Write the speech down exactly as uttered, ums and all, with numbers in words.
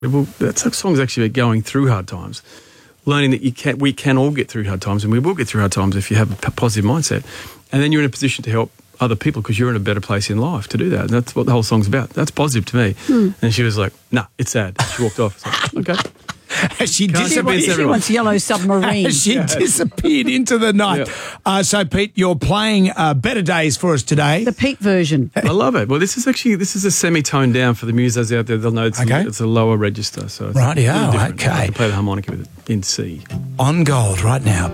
Well, that song's actually about going through hard times, learning that you can, we can all get through hard times, and we will get through hard times if you have a p- positive mindset. And then you're in a position to help other people because you're in a better place in life to do that. And that's what the whole song's about. That's positive to me. Hmm. And she was like, nah, it's sad. She walked off. Like, okay. she Can't disappeared. She wants Yellow Submarine. she disappeared into the night. Yeah. Uh, so, Pete, you're playing uh, Better Days for us today. The Pete version. I love it. Well, this is actually, this is a semi-toned down for the musos out there. They'll know it's, Okay. a, it's a lower register. So it's Rightio, a little different. okay. I can play the harmonica with it in C. On Gold right now.